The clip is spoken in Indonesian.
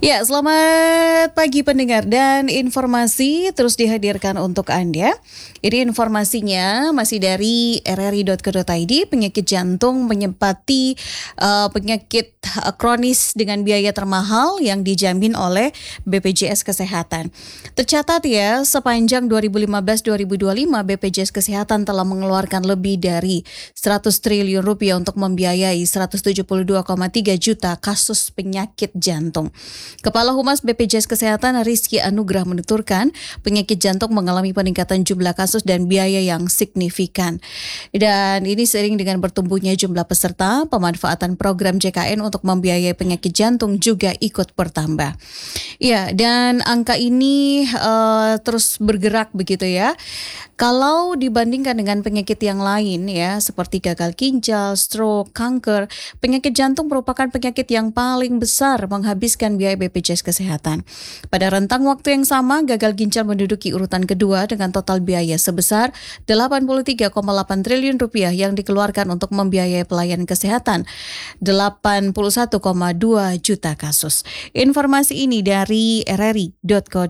Ya, selamat pagi pendengar dan informasi terus dihadirkan untuk Anda. Ini informasinya masih dari rri.co.id, penyakit jantung menyempati penyakit kronis dengan biaya termahal yang dijamin oleh BPJS Kesehatan. Tercatat ya, sepanjang 2015-2025 BPJS Kesehatan telah mengeluarkan lebih dari 100 triliun rupiah untuk membiayai 172,3 juta kasus penyakit jantung. Kepala Humas BPJS Kesehatan Rizky Anugrah menuturkan penyakit jantung mengalami peningkatan jumlah kasus dan biaya yang signifikan. Dan ini seiring dengan bertumbuhnya jumlah peserta, pemanfaatan program JKN untuk membiayai penyakit jantung juga ikut bertambah. Ya, dan angka ini terus bergerak begitu ya. Kalau dibandingkan dengan penyakit yang lain ya, seperti gagal ginjal, stroke, kanker, penyakit jantung merupakan penyakit yang paling besar menghabiskan biaya BPJS Kesehatan. Pada rentang waktu yang sama, gagal ginjal menduduki urutan kedua dengan total biaya sebesar 83,8 triliun rupiah yang dikeluarkan untuk membiayai pelayanan kesehatan 81,2 juta kasus. Informasi ini dari rri.co.id.